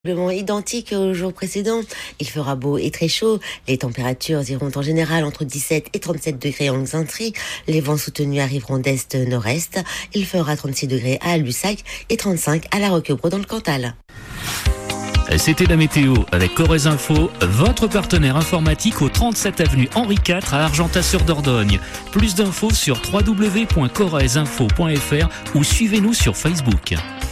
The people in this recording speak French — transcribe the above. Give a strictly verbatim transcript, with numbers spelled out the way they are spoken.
Identique aux jours précédents. Il fera beau et très chaud. Les températures iront en général entre dix-sept et trente-sept degrés en Xaintré. Les vents soutenus arriveront d'est-nord-est. Il fera trente-six degrés à Lussac et trente-cinq à La Roquebrune dans le Cantal. C'était la météo avec Corrèze Info, votre partenaire informatique au trente-sept avenue Henri quatre à Argentat-sur-Dordogne. Plus d'infos sur w w w point corrèze info point f r ou suivez-nous sur Facebook.